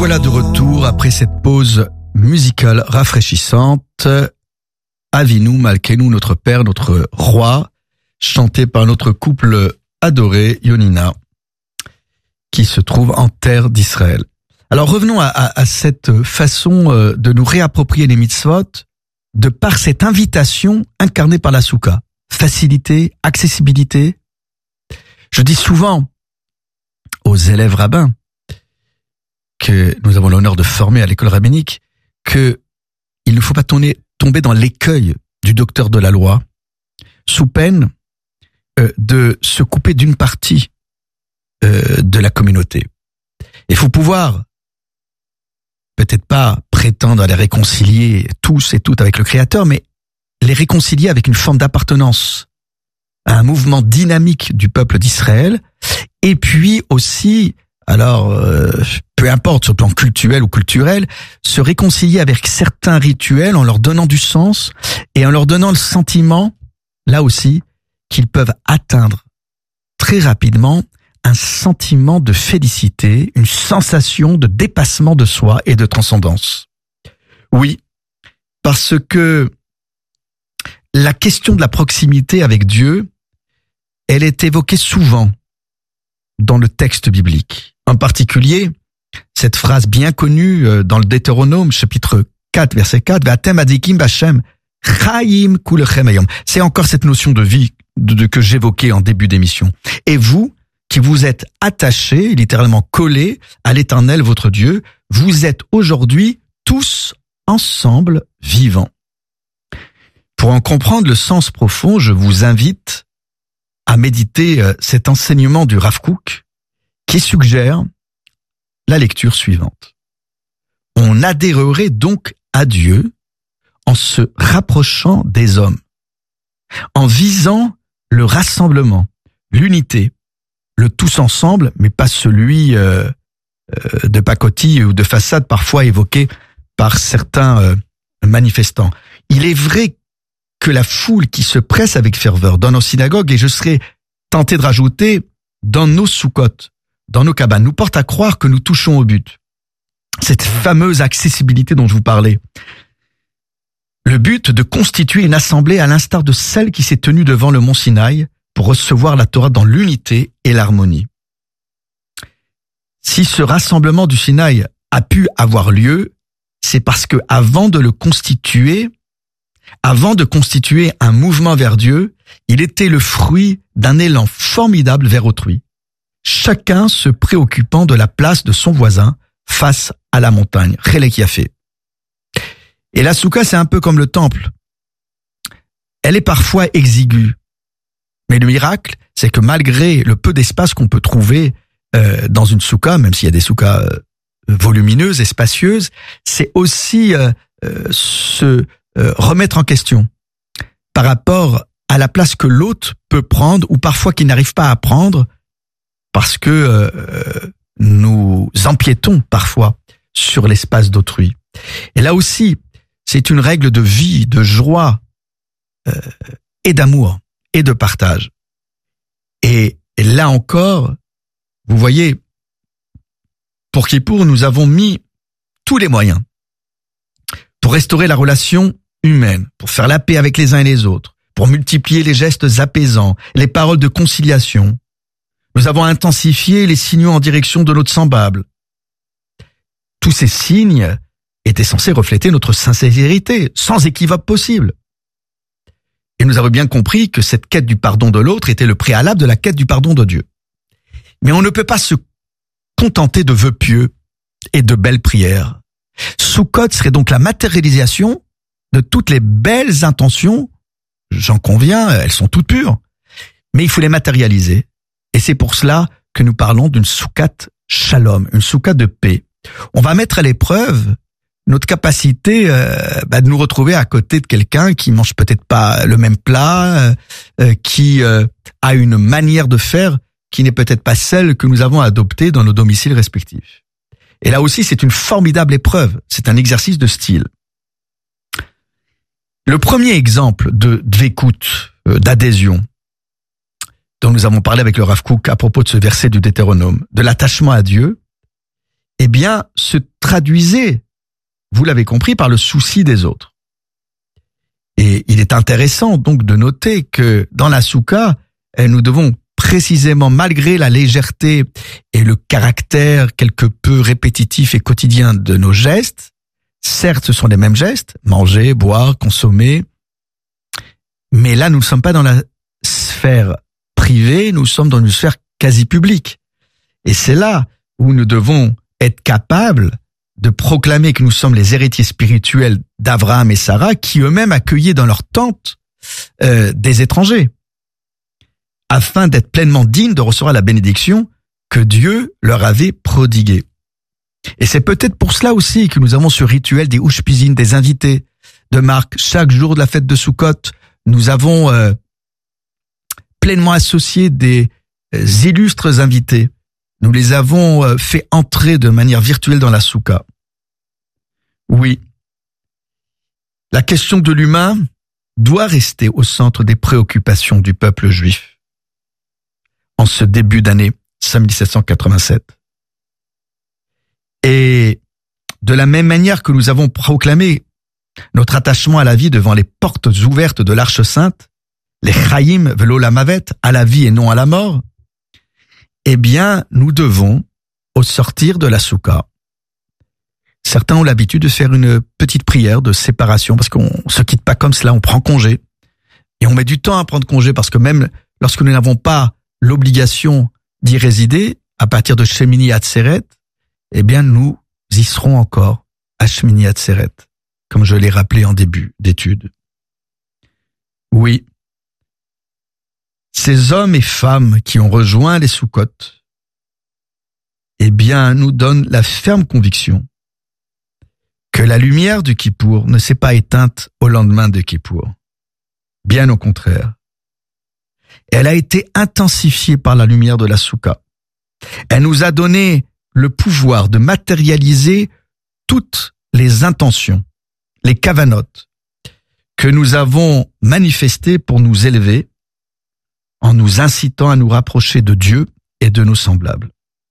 voilà de retour après cette pause musicale rafraîchissante. Avinu Malkeinu, notre Père, notre Roi, chanté par notre couple adoré, Yonina, qui se trouve en terre d'Israël. Alors revenons à cette façon de nous réapproprier les mitzvot de par cette invitation incarnée par la soukha. Facilité, accessibilité. Je dis souvent aux élèves rabbins que nous avons l'honneur de former à l'école rabbinique que il ne faut pas tomber dans l'écueil du docteur de la loi sous peine de se couper d'une partie de la communauté. Il faut pouvoir peut-être pas prétendre à les réconcilier tous et toutes avec le Créateur, mais les réconcilier avec une forme d'appartenance à un mouvement dynamique du peuple d'Israël, et puis aussi, alors peu importe sur le plan cultuel ou culturel, se réconcilier avec certains rituels en leur donnant du sens et en leur donnant le sentiment, là aussi, qu'ils peuvent atteindre très rapidement un sentiment de félicité, une sensation de dépassement de soi et de transcendance. Oui, parce que la question de la proximité avec Dieu, elle est évoquée souvent dans le texte biblique. En particulier, cette phrase bien connue dans le Deutéronome, chapitre 4, verset 4, « V'atem adikim b'Hashem, chayim kulechem hayom ». C'est encore cette notion de vie que j'évoquais en début d'émission. Et vous, qui vous êtes attachés, littéralement collés à l'Éternel, votre Dieu, vous êtes aujourd'hui tous ensemble vivants. Pour en comprendre le sens profond, je vous invite à méditer cet enseignement du Rav Kook qui suggère la lecture suivante. On adhérerait donc à Dieu en se rapprochant des hommes, en visant le rassemblement, l'unité, le tous ensemble, mais pas celui de pacotille ou de façade parfois évoqué par certains manifestants. Il est vrai que la foule qui se presse avec ferveur dans nos synagogues, et je serais tenté de rajouter dans nos soukotes, dans nos cabanes, nous porte à croire que nous touchons au but. Cette fameuse accessibilité dont je vous parlais. Le but de constituer une assemblée à l'instar de celle qui s'est tenue devant le mont Sinaï pour recevoir la Torah dans l'unité et l'harmonie. Si ce rassemblement du Sinaï a pu avoir lieu, c'est parce que avant de constituer un mouvement vers Dieu, il était le fruit d'un élan formidable vers autrui. Chacun se préoccupant de la place de son voisin face à la montagne. Chelek Yafé. Et la soukha, c'est un peu comme le temple. Elle est parfois exiguë. Mais le miracle, c'est que malgré le peu d'espace qu'on peut trouver dans une soukha, même s'il y a des soukhas volumineuses et spacieuses, c'est aussi se remettre en question par rapport à la place que l'autre peut prendre ou parfois qu'il n'arrive pas à prendre parce que nous empiétons parfois sur l'espace d'autrui. Et là aussi, c'est une règle de vie, de joie et d'amour et de partage. Et là encore, vous voyez, pour Kippour, nous avons mis tous les moyens pour restaurer la relation humaine, pour faire la paix avec les uns et les autres, pour multiplier les gestes apaisants, les paroles de conciliation. Nous avons intensifié les signaux en direction de notre semblable. Tous ces signes étaient censés refléter notre sincérité, sans équivoque possible. Et nous avons bien compris que cette quête du pardon de l'autre était le préalable de la quête du pardon de Dieu. Mais on ne peut pas se contenter de vœux pieux et de belles prières. Soukot serait donc la matérialisation de toutes les belles intentions. J'en conviens, elles sont toutes pures. Mais il faut les matérialiser. Et c'est pour cela que nous parlons d'une soukhat shalom, une soukha de paix. On va mettre à l'épreuve notre capacité de nous retrouver à côté de quelqu'un qui mange peut-être pas le même plat, qui a une manière de faire qui n'est peut-être pas celle que nous avons adoptée dans nos domiciles respectifs. Et là aussi, c'est une formidable épreuve. C'est un exercice de style. Le premier exemple de dvekout, d'adhésion, dont nous avons parlé avec le Rav Kook à propos de ce verset du Deutéronome, de l'attachement à Dieu, eh bien, se traduisait, vous l'avez compris, par le souci des autres. Et il est intéressant donc de noter que dans la soukha, nous devons précisément, malgré la légèreté et le caractère quelque peu répétitif et quotidien de nos gestes, certes ce sont les mêmes gestes, manger, boire, consommer, mais là nous ne sommes pas dans la sphère privée, nous sommes dans une sphère quasi publique. Et c'est là où nous devons être capables de proclamer que nous sommes les héritiers spirituels d'Abraham et Sarah, qui eux-mêmes accueillaient dans leur tente des étrangers, afin d'être pleinement dignes de recevoir la bénédiction que Dieu leur avait prodiguée. Et c'est peut-être pour cela aussi que nous avons ce rituel des Ushpizin, des invités de marque. Chaque jour de la fête de Sukkot, nous avons pleinement associé des illustres invités. Nous les avons fait entrer de manière virtuelle dans la soukha. Oui, la question de l'humain doit rester au centre des préoccupations du peuple juif en ce début d'année 5787. Et de la même manière que nous avons proclamé notre attachement à la vie devant les portes ouvertes de l'Arche Sainte, les Chaim velo lamavet, à la vie et non à la mort, eh bien, nous devons, au sortir de la soukha, certains ont l'habitude de faire une petite prière de séparation parce qu'on se quitte pas comme cela, on prend congé. Et on met du temps à prendre congé parce que même lorsque nous n'avons pas l'obligation d'y résider, à partir de Shemini Atzeret, eh bien, nous y serons encore à Shemini Atzeret, comme je l'ai rappelé en début d'étude. Oui. Ces hommes et femmes qui ont rejoint les Sukkot, eh bien, nous donnent la ferme conviction que la lumière du Kippour ne s'est pas éteinte au lendemain de Kippour. Bien au contraire. Elle a été intensifiée par la lumière de la Soukha. Elle nous a donné le pouvoir de matérialiser toutes les intentions, les kavanotes, que nous avons manifestées pour nous élever, en nous incitant à nous rapprocher de Dieu et de nos semblables.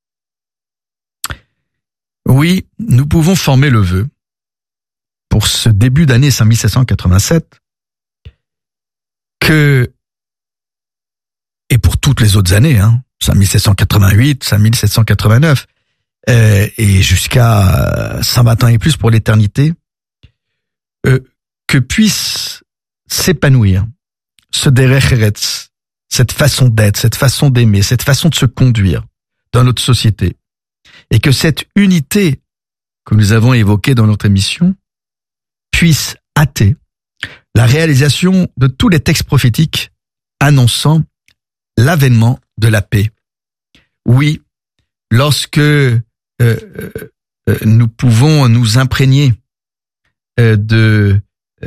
Oui, nous pouvons former le vœu, pour ce début d'année 5787, et pour toutes les autres années, 5788, 5789, et jusqu'à 120 ans et plus pour l'éternité, que puisse s'épanouir ce derech eretz, cette façon d'être, cette façon d'aimer, cette façon de se conduire dans notre société. Et que cette unité que nous avons évoquée dans notre émission puisse hâter la réalisation de tous les textes prophétiques annonçant l'avènement de la paix. Oui, lorsque nous pouvons nous imprégner de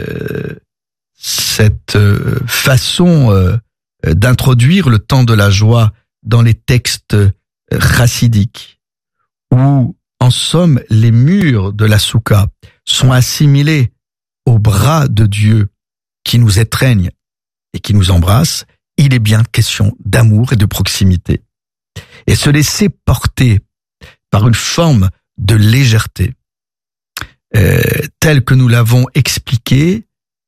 cette façon d'introduire le temps de la joie dans les textes chassidiques, où, en somme, les murs de la soukha sont assimilés au bras de Dieu qui nous étreigne et qui nous embrasse, il est bien question d'amour et de proximité. Et se laisser porter par une forme de légèreté, telle que nous l'avons expliqué,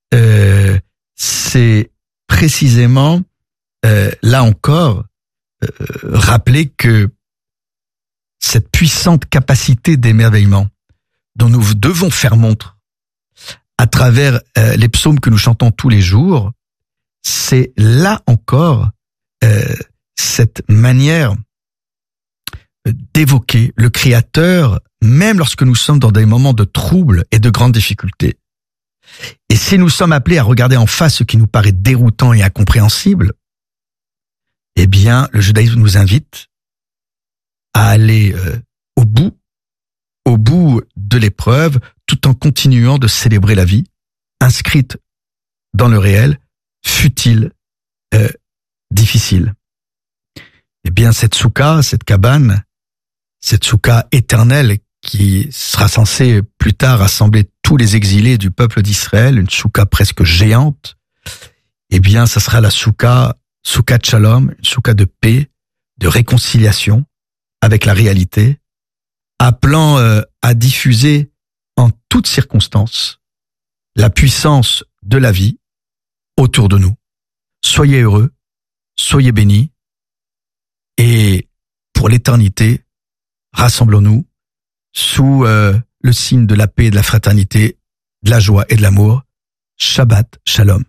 c'est précisément, là encore, rappeler que cette puissante capacité d'émerveillement dont nous devons faire montre à travers les psaumes que nous chantons tous les jours, c'est là encore cette manière d'évoquer le Créateur, même lorsque nous sommes dans des moments de trouble et de grandes difficultés. Et si nous sommes appelés à regarder en face ce qui nous paraît déroutant et incompréhensible, eh bien, le judaïsme nous invite à aller au bout de l'épreuve, tout en continuant de célébrer la vie, inscrite dans le réel, fut-il difficile. Eh bien, cette soukha, cette cabane, cette soukha éternelle qui sera censée plus tard rassembler tous les exilés du peuple d'Israël, une soukha presque géante, eh bien, ça sera la soukha de shalom, une soukha de paix, de réconciliation avec la réalité, appelant à diffuser en toutes circonstances la puissance de la vie autour de nous. Soyez heureux, soyez bénis, et pour l'éternité, rassemblons-nous sous le signe de la paix et de la fraternité, de la joie et de l'amour. Shabbat Shalom.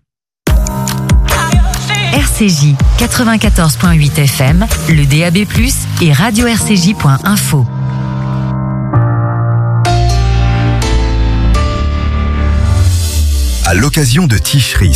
RCJ 94.8 FM, le DAB+, et radio-rcj.info. À l'occasion de Tishri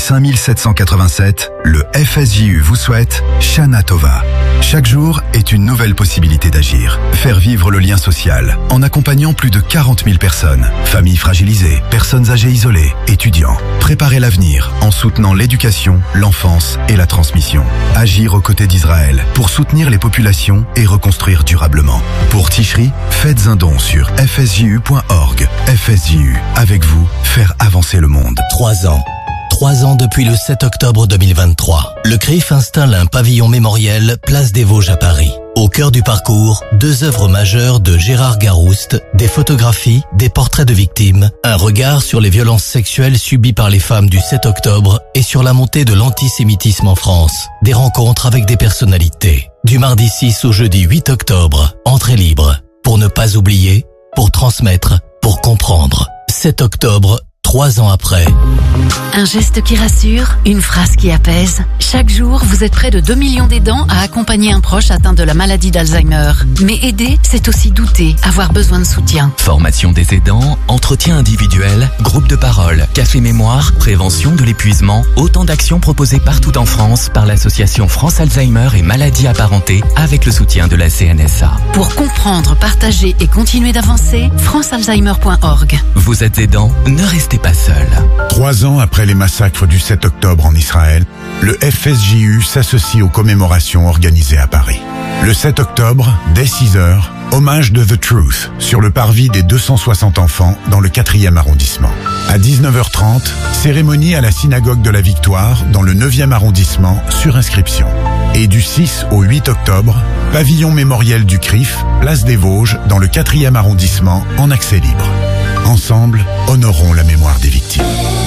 5787, le FSJU vous souhaite Shana Tova. Chaque jour est une nouvelle possibilité d'agir. Faire vivre le lien social en accompagnant plus de 40 000 personnes. Familles fragilisées, personnes âgées isolées, étudiants. Préparer l'avenir en soutenant l'éducation, l'enfance et la transmission. Agir aux côtés d'Israël pour soutenir les populations et reconstruire durablement. Pour Tishri, faites un don sur fsju.org. FSJU, avec vous, faire avancer le monde. 3 ans. 3 ans depuis le 7 octobre 2023. Le CRIF installe un pavillon mémoriel place des Vosges à Paris. Au cœur du parcours, 2 œuvres majeures de Gérard Garouste, des photographies, des portraits de victimes, un regard sur les violences sexuelles subies par les femmes du 7 octobre et sur la montée de l'antisémitisme en France. Des rencontres avec des personnalités. Du mardi 6 au jeudi 8 octobre, entrée libre. Pour ne pas oublier, pour transmettre, pour comprendre. 7 octobre, 3 ans après. Un geste qui rassure, une phrase qui apaise. Chaque jour, vous êtes près de 2 millions d'aidants à accompagner un proche atteint de la maladie d'Alzheimer. Mais aider, c'est aussi douter, avoir besoin de soutien. Formation des aidants, entretien individuel, groupe de parole, café mémoire, prévention de l'épuisement, autant d'actions proposées partout en France par l'association France Alzheimer et maladies apparentées avec le soutien de la CNSA. Pour comprendre, partager et continuer d'avancer, francealzheimer.org. Vous êtes aidant, ne restez pas seul. 3 ans après les massacres du 7 octobre en Israël, le FSJU s'associe aux commémorations organisées à Paris. Le 7 octobre, dès 6h, hommage de The Truth sur le parvis des 260 enfants dans le 4e arrondissement. À 19h30, cérémonie à la synagogue de la Victoire dans le 9e arrondissement sur inscription. Et du 6 au 8 octobre, pavillon mémoriel du CRIF, place des Vosges dans le 4e arrondissement en accès libre. Ensemble, honorons la mémoire des victimes.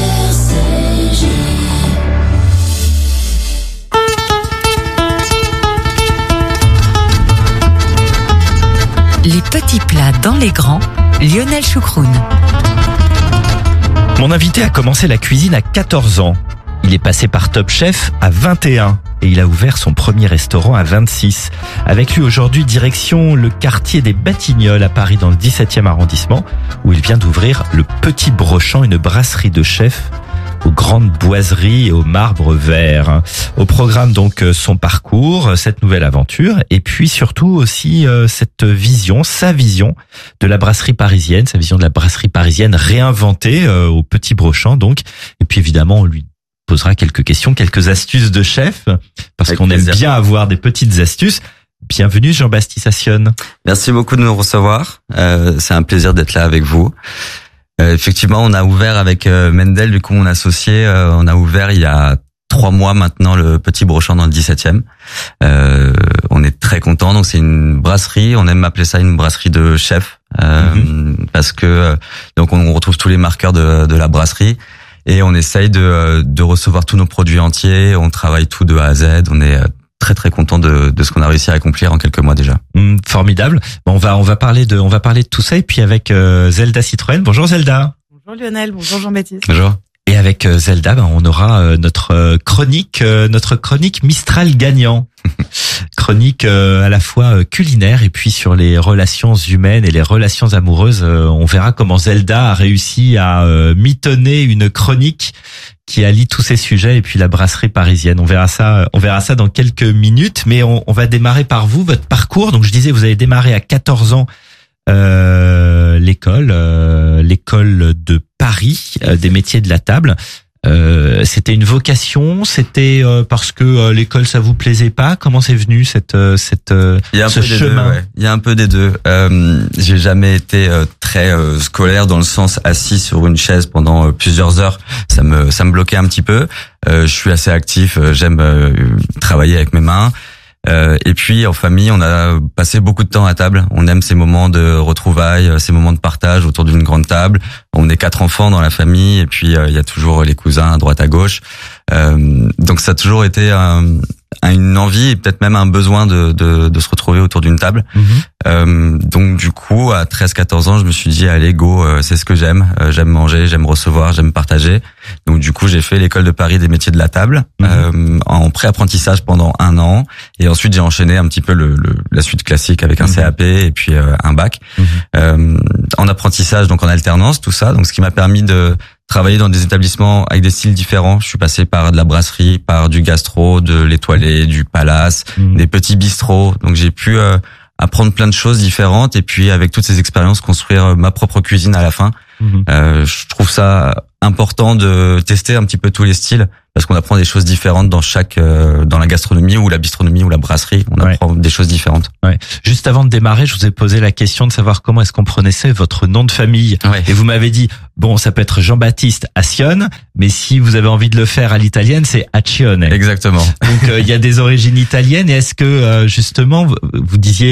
Les petits plats dans les grands, Lionel Choucroune. Mon invité a commencé la cuisine à 14 ans. Il est passé par Top Chef à 21 et il a ouvert son premier restaurant à 26. Avec lui aujourd'hui, direction le quartier des Batignolles à Paris dans le 17e arrondissement où il vient d'ouvrir le Petit Brochant, une brasserie de chefs aux grandes boiseries et au marbre vert. Au programme donc son parcours, cette nouvelle aventure et puis surtout aussi cette vision, sa vision de la brasserie parisienne, sa vision de la brasserie parisienne réinventée au Petit Brochant donc. Et puis évidemment on lui posera quelques questions, quelques astuces de chef parce qu'on aime bien avoir des petites astuces. Bienvenue Jean-Baptiste Assionne. Merci beaucoup de nous recevoir. C'est un plaisir d'être là avec vous. Effectivement, on a ouvert avec Mendel, du coup mon associé, on a ouvert il y a 3 mois maintenant le Petit Brochant dans le 17e. On est très contents. Donc c'est une brasserie, on aime appeler ça une brasserie de chef parce que donc on retrouve tous les marqueurs de la brasserie et on essaye de recevoir tous nos produits entiers. On travaille tout de A à Z. On est très très content de ce qu'on a réussi à accomplir en quelques mois déjà. Formidable. Bon, on va parler de tout ça et puis avec Zelda Citroën. Bonjour Zelda. Bonjour Lionel, bonjour Jean-Baptiste. Bonjour. Et avec Zelda, on aura notre chronique Mistral gagnant. Chronique à la fois culinaire et puis sur les relations humaines et les relations amoureuses. On verra comment Zelda a réussi à mitonner une chronique qui allie tous ces sujets et puis la brasserie parisienne. On verra ça dans quelques minutes, mais on va démarrer par vous, votre parcours. Donc je disais, vous avez démarré à 14 ans l'école de Paris des métiers de la table. C'était une vocation, c'était parce que l'école ça vous plaisait pas. Comment c'est venu ce chemin? Il y a un peu des deux. J'ai jamais été très scolaire dans le sens assis sur une chaise pendant plusieurs heures. Ça me bloquait un petit peu. Je suis assez actif, j'aime travailler avec mes mains. Et puis en famille, on a passé beaucoup de temps à table. On aime ces moments de retrouvailles, ces moments de partage autour d'une grande table. On est 4 enfants dans la famille, et puis il y a toujours les cousins à droite à gauche. Donc ça a toujours été une envie et peut-être même un besoin de se retrouver autour d'une table. Donc du coup, à 13-14 ans, je me suis dit allez go, c'est ce que j'aime. J'aime manger, j'aime recevoir, j'aime partager. Donc du coup, j'ai fait l'école de Paris des métiers de la table en pré-apprentissage pendant 1 an, et ensuite j'ai enchaîné un petit peu la suite classique avec un CAP et puis un bac en apprentissage, donc en alternance, tout ça. Donc ce qui m'a permis de travailler dans des établissements avec des styles différents. Je suis passé par de la brasserie, par du gastro, de l'étoilé, du palace, des petits bistrots. Donc j'ai pu apprendre plein de choses différentes, et puis avec toutes ces expériences construire ma propre cuisine à la fin. Je trouve ça important de tester un petit peu tous les styles, parce qu'on apprend des choses différentes dans dans la gastronomie ou la bistronomie ou la brasserie. On apprend des choses différentes. Ouais. Juste avant de démarrer, je vous ai posé la question de savoir comment est-ce qu'on prononçait votre nom de famille. Et vous m'avez dit, bon, ça peut être Jean-Baptiste Accione, mais si vous avez envie de le faire à l'italienne, c'est Accione. Exactement. Donc il y a des origines italiennes. Et est-ce que justement, vous disiez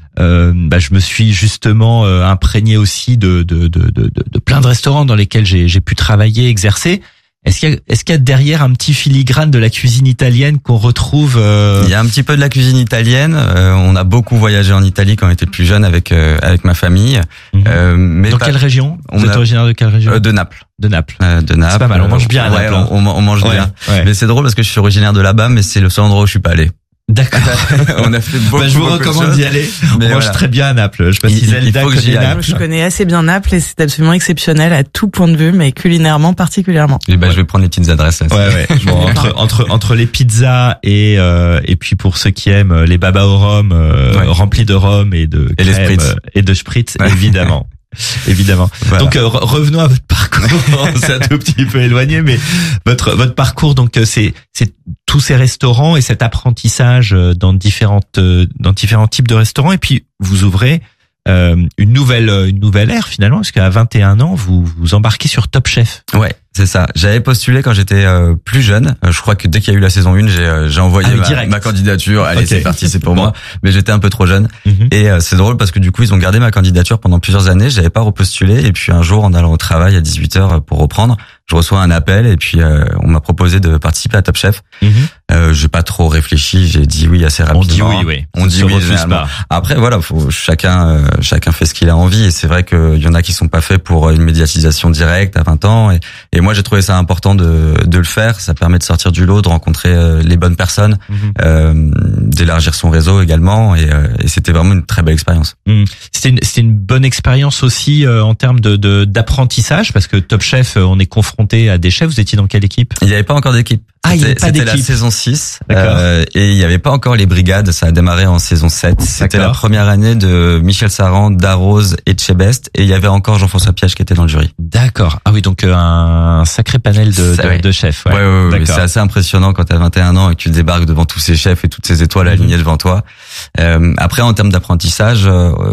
je me suis justement imprégné aussi de plein de restaurants dans lesquels j'ai pu travailler, exercer. Est-ce qu'il y a derrière un petit filigrane de la cuisine italienne qu'on retrouve Il y a un petit peu de la cuisine italienne. On a beaucoup voyagé en Italie quand on était plus jeune avec ma famille. Mais dans quelle région? Vous êtes originaire de quelle région? De Naples. De Naples. De Naples. C'est pas mal. On mange bien à Naples. On mange bien. Ouais. Mais c'est drôle parce que je suis originaire de là-bas, mais c'est le seul endroit où je suis pas allé. D'accord. On a fait beaucoup. Je vous recommande d'y aller. On mange très bien à Naples. Je précise, Lida connaît Naples. Je connais assez bien Naples et c'est absolument exceptionnel à tout point de vue, mais culinairement particulièrement. Et je vais prendre les petites adresses. Bon, entre les pizzas et puis pour ceux qui aiment les babas au rhum remplis de rhum et de crème et de spritz, évidemment. Évidemment. Voilà. Donc revenons à votre parcours. C'est un tout petit peu éloigné, mais votre parcours, donc c'est tous ces restaurants et cet apprentissage dans différents types de restaurants, et puis vous ouvrez une nouvelle ère finalement, parce qu'à 21 ans vous embarquez sur Top Chef. Ouais, c'est ça. J'avais postulé quand j'étais plus jeune. Je crois que dès qu'il y a eu la saison 1, j'ai envoyé ma candidature. Allez, c'est parti, c'est pour moi. Mais j'étais un peu trop jeune. Et c'est drôle parce que du coup, ils ont gardé ma candidature pendant plusieurs années. J'avais pas repostulé. Et puis un jour, en allant au travail à 18h pour reprendre, je reçois un appel et puis on m'a proposé de participer à Top Chef. J'ai pas trop réfléchi, j'ai dit oui assez rapidement. On dit oui généralement. Après voilà, chacun fait ce qu'il a envie, et c'est vrai qu'il y en a qui sont pas faits pour une médiatisation directe à 20 ans, et moi j'ai trouvé ça important de le faire. Ça permet de sortir du lot, de rencontrer les bonnes personnes, d'élargir son réseau également, et c'était vraiment une très belle expérience. C'était une bonne expérience aussi en termes d'apprentissage, parce que Top Chef, on est confronté à des chefs. Vous étiez dans quelle équipe? Il n'y avait pas encore d'équipe. C'était la saison 6 et il n'y avait pas encore les brigades. Ça a démarré en saison 7. C'était la première année de Michel Saran, Darroze et Chebest, et il y avait encore Jean-François Piège qui était dans le jury. D'accord. Ah oui, donc un sacré panel de chefs. Ouais, c'est assez impressionnant quand tu as 21 ans et que tu débarques devant tous ces chefs et toutes ces étoiles alignées devant toi. Après, en termes d'apprentissage,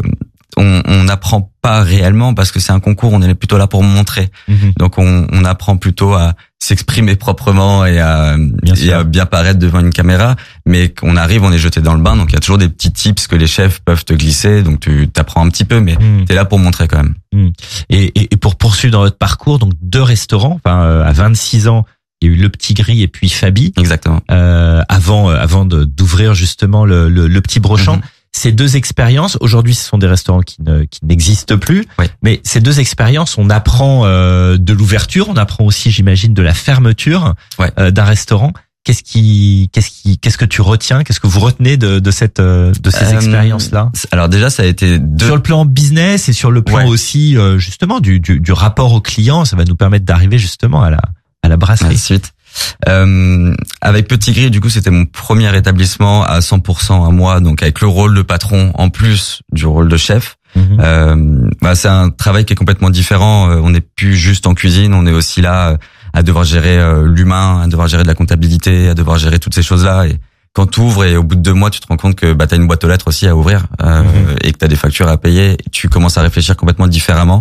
on n'apprend pas réellement parce que c'est un concours, on est plutôt là pour montrer. Donc on apprend plutôt à s'exprimer proprement et à bien paraître devant une caméra, mais qu'on arrive, on est jeté dans le bain, donc il y a toujours des petits tips que les chefs peuvent te glisser, donc tu t'apprends un petit peu, mais t'es là pour montrer quand même. Et pour poursuivre dans votre parcours, donc 2 restaurants, à 26 ans, il y a eu Le Petit Gris et puis Fabi. Exactement. Avant d'ouvrir justement le Petit Brochant. Ces 2 expériences, aujourd'hui, ce sont des restaurants qui n'existent plus. Mais ces 2 expériences, on apprend de l'ouverture, on apprend aussi, j'imagine, de la fermeture d'un restaurant. Qu'est-ce que tu retiens? Qu'est-ce que vous retenez de ces expériences-là? Alors déjà, ça a été sur le plan business et sur le plan aussi justement du rapport au client. Ça va nous permettre d'arriver justement à la brasserie. Ensuite. Avec Petit Gris, du coup, c'était mon premier établissement à 100% à moi, donc avec le rôle de patron en plus du rôle de chef. C'est un travail qui est complètement différent. On n'est plus juste en cuisine, on est aussi là à devoir gérer l'humain, à devoir gérer de la comptabilité, à devoir gérer toutes ces choses-là. Et quand tu ouvres et au bout de 2 mois, tu te rends compte que t'as une boîte aux lettres aussi à ouvrir et que t'as des factures à payer, tu commences à réfléchir complètement différemment.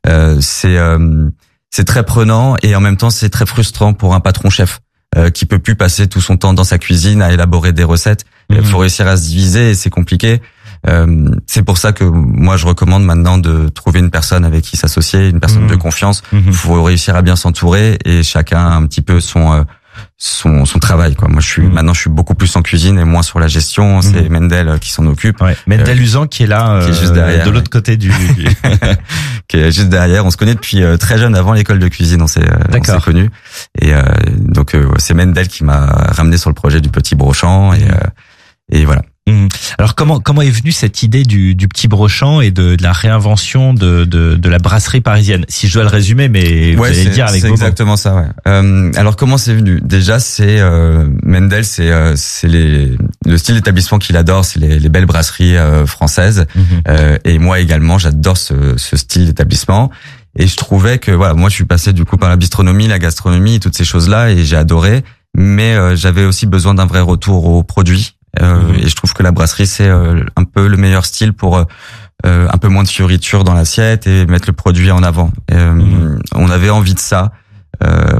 C'est très prenant et en même temps c'est très frustrant pour un patron chef qui peut plus passer tout son temps dans sa cuisine à élaborer des recettes. Il faut réussir à se diviser et c'est compliqué. C'est pour ça que moi je recommande maintenant de trouver une personne avec qui s'associer, une personne de confiance. Il faut réussir à bien s'entourer et chacun a un petit peu son travail, quoi. Moi maintenant je suis beaucoup plus en cuisine et moins sur la gestion. C'est Mendel qui s'en occupe. Ouais. Mendel Uzan qui est là, qui est juste derrière, de l'autre côté du qui est juste derrière. On se connaît depuis très jeune, avant l'école de cuisine. On s'est connus. Et donc c'est Mendel qui m'a ramené sur le projet du Petit Brochant et voilà. Alors comment est venue cette idée du Petit Brochant et de la réinvention de la brasserie parisienne, si je dois le résumer, mais vous allez le dire avec vos mots. C'est exactement ça, ouais. Alors comment c'est venu? Déjà c'est Mendel, c'est le style d'établissement qu'il adore, c'est les belles brasseries françaises. Et moi également, j'adore ce style d'établissement. Et je trouvais que voilà, moi je suis passé du coup par la bistronomie, la gastronomie, toutes ces choses-là, et j'ai adoré. Mais j'avais aussi besoin d'un vrai retour aux produits. Et je trouve que la brasserie c'est un peu le meilleur style pour un peu moins de fioritures dans l'assiette et mettre le produit en avant. On avait envie de ça.